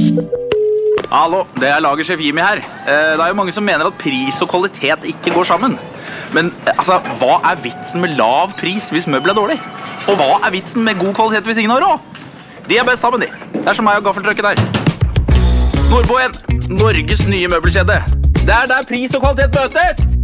Hallo, det er lagersjef Jimmy her. Det er jo mange som mener at pris og kvalitet ikke går sammen. Men altså, hva er vitsen med lav pris hvis møbel er dårlig? Og hva er vitsen med god kvalitet hvis ingen har råd? De er best sammen, de. Det er som meg og gaffeltrøkken der. Nordboen, Norges nye møbelkjede. Det er der pris og kvalitet møtes!